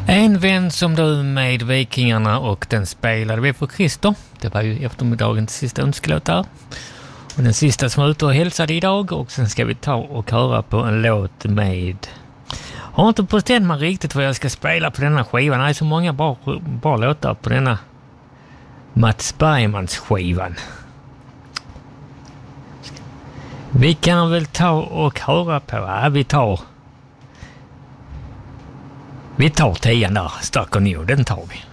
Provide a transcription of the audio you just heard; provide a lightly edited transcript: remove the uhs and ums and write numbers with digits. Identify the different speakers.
Speaker 1: En vän som du med Vikingarna, och den spelade vi för Christer. Det var ju eftermiddagens sista önskelåt där. Och den sista som var ute och hälsade idag. Och sen ska vi ta och höra på en låt med... Har inte bestämt mig riktigt vad jag ska spela på denna skivan. Det är så många bra låtar på denna Mats Bergmans skivan. Vi kan väl ta och höra på... Ja, vi tar 10 där. Stark och New, den tar vi.